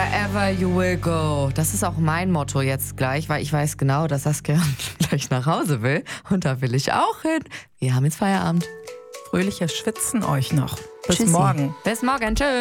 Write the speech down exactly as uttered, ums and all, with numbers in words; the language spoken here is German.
Wherever you will go. Das ist auch mein Motto jetzt gleich, weil ich weiß genau, dass Saskia gleich nach Hause will. Und da will ich auch hin. Wir haben jetzt Feierabend. Fröhliches Schwitzen euch noch. Bis Tschüssi. morgen. Bis morgen. Tschüss.